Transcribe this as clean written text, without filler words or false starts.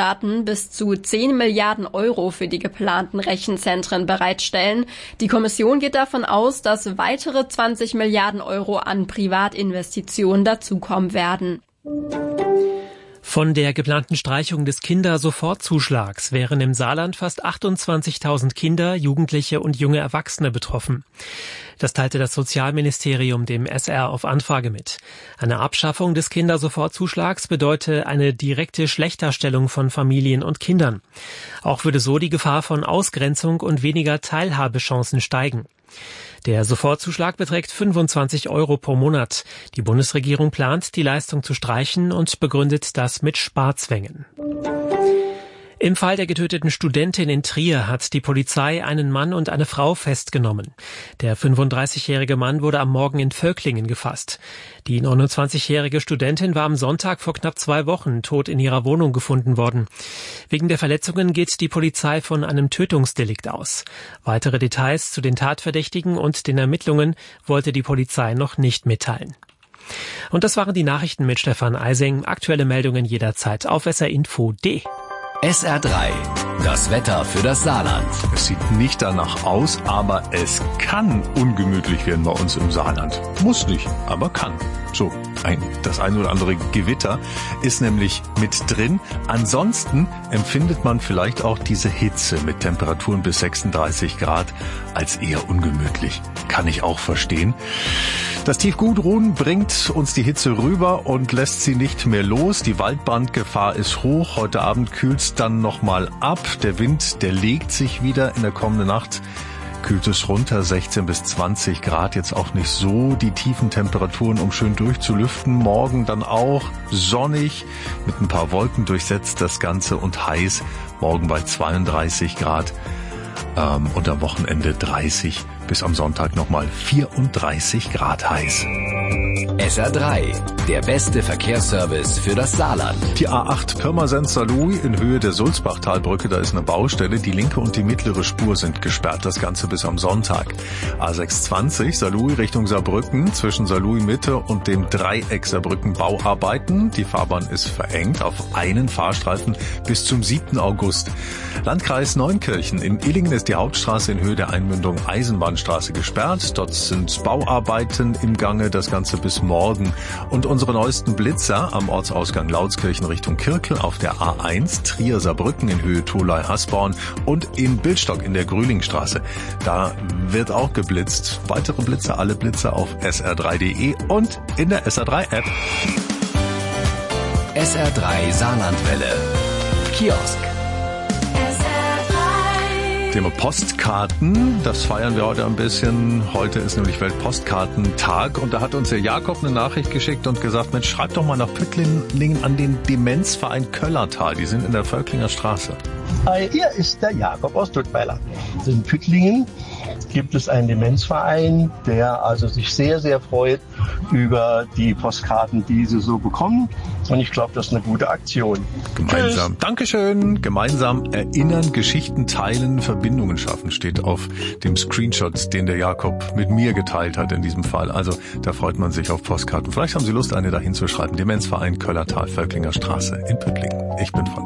Mitgliedstaaten bis zu 10 Milliarden Euro für die geplanten Rechenzentren bereitstellen. Die Kommission geht davon aus, dass weitere 20 Milliarden Euro an Privatinvestitionen dazukommen werden. Von der geplanten Streichung des Kindersofortzuschlags wären im Saarland fast 28.000 Kinder, Jugendliche und junge Erwachsene betroffen. Das teilte das Sozialministerium dem SR auf Anfrage mit. Eine Abschaffung des Kindersofortzuschlags bedeute eine direkte Schlechterstellung von Familien und Kindern. Auch würde so die Gefahr von Ausgrenzung und weniger Teilhabechancen steigen. Der Sofortzuschlag beträgt 25 Euro pro Monat. Die Bundesregierung plant, die Leistung zu streichen und begründet das mit Sparzwängen. Im Fall der getöteten Studentin in Trier hat die Polizei einen Mann und eine Frau festgenommen. Der 35-jährige Mann wurde am Morgen in Völklingen gefasst. Die 29-jährige Studentin war am Sonntag vor knapp 2 Wochen tot in ihrer Wohnung gefunden worden. Wegen der Verletzungen geht die Polizei von einem Tötungsdelikt aus. Weitere Details zu den Tatverdächtigen und den Ermittlungen wollte die Polizei noch nicht mitteilen. Und das waren die Nachrichten mit Stefan Eising. Aktuelle Meldungen jederzeit auf srinfo.de. SR3, das Wetter für das Saarland. Es sieht nicht danach aus, aber es kann ungemütlich werden bei uns im Saarland. Muss nicht, aber kann. So, das ein oder andere Gewitter ist nämlich mit drin. Ansonsten empfindet man vielleicht auch diese Hitze mit Temperaturen bis 36 Grad als eher ungemütlich. Kann ich auch verstehen. Das Tief Gudrun bringt uns die Hitze rüber und lässt sie nicht mehr los. Die Waldbrandgefahr ist hoch. Heute Abend kühlt es dann nochmal ab. Der Wind, der legt sich wieder. In der kommenden Nacht kühlt es runter, 16 bis 20 Grad. Jetzt auch nicht so die tiefen Temperaturen, um schön durchzulüften. Morgen dann auch sonnig, mit ein paar Wolken durchsetzt das Ganze und heiß. Morgen bei 32 Grad und am Wochenende 30 bis am Sonntag nochmal 34 Grad heiß. SR3, der beste Verkehrsservice für das Saarland. Die A8 Pirmasens-Saarlouis in Höhe der Sulzbachtalbrücke, da ist eine Baustelle. Die linke und die mittlere Spur sind gesperrt, das Ganze bis am Sonntag. A620 Saarlouis Richtung Saarbrücken, zwischen Saarlouis Mitte und dem Dreieck Saarbrücken Bauarbeiten. Die Fahrbahn ist verengt auf einen Fahrstreifen bis zum 7. August. Landkreis Neunkirchen. In Illingen ist die Hauptstraße in Höhe der Einmündung Eisenbahnstraße gesperrt. Dort sind Bauarbeiten im Gange, das Ganze bis morgen. Und unsere neuesten Blitzer am Ortsausgang Lautskirchen Richtung Kirkel auf der A1 Trier-Saarbrücken in Höhe Tholey-Hasborn und in Bildstock in der Grühlingstraße. Da wird auch geblitzt. Weitere Blitzer, alle Blitzer auf sr3.de und in der SR3-App. SR3 Saarlandwelle. Kiosk. Thema Postkarten, das feiern wir heute ein bisschen. Heute ist nämlich Weltpostkartentag und da hat uns der Jakob eine Nachricht geschickt und gesagt, Mensch, schreib doch mal nach Püttlingen an den Demenzverein Köllertal. Die sind in der Völklinger Straße. Hi, hier ist der Jakob aus Duttweiler. In Püttlingen gibt es einen Demenzverein, der also sich sehr, sehr freut über die Postkarten, die sie so bekommen. Und ich glaube, das ist eine gute Aktion. Gemeinsam. Tschüss. Dankeschön. Gemeinsam erinnern, Geschichten teilen, Verbindungen schaffen, steht auf dem Screenshot, den der Jakob mit mir geteilt hat in diesem Fall. Also da freut man sich auf Postkarten. Vielleicht haben Sie Lust, eine dahin zu schreiben. Demenzverein Köllertal, Völklinger Straße in Püttlingen. Ich bin von